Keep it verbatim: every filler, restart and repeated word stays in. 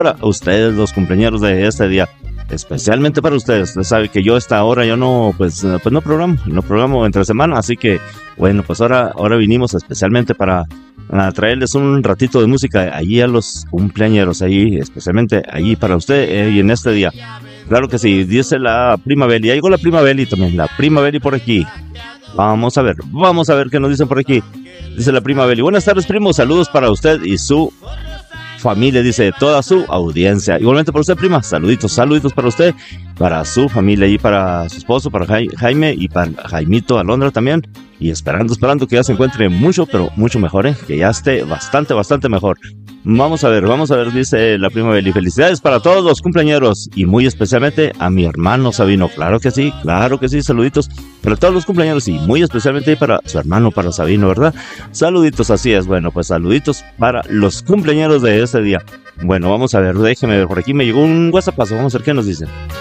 para ustedes, los cumpleaños de este día. Especialmente para ustedes. Usted sabe que yo a esta hora yo no, pues, pues no programo, no programo entre semana, así que, bueno, pues ahora, ahora vinimos especialmente para a traerles un ratito de música allí a los cumpleañeros, ahí, especialmente allí para usted eh, y en este día. Claro que sí, dice la prima Beli, ya llegó la prima Beli también, la prima Beli por aquí. Vamos a ver, vamos a ver qué nos dicen por aquí. Dice la prima Beli, buenas tardes primo, saludos para usted y su familia, dice toda su audiencia. Igualmente para usted, prima, saluditos, saluditos para usted, para su familia y para su esposo, para Jaime y para Jaimito Alondra también. Y esperando, esperando que ya se encuentre mucho, pero mucho mejor, ¿eh? Que ya esté bastante, bastante mejor. Vamos a ver, vamos a ver, dice la prima Beli. Felicidades para todos los cumpleañeros y muy especialmente a mi hermano Sabino. Claro que sí, claro que sí, saluditos para todos los cumpleañeros y muy especialmente para su hermano, para Sabino, ¿verdad? Saluditos, así es. Bueno, pues saluditos para los cumpleañeros de este día. Bueno, vamos a ver, déjeme ver, por aquí me llegó un WhatsApp, vamos a ver qué nos dicen.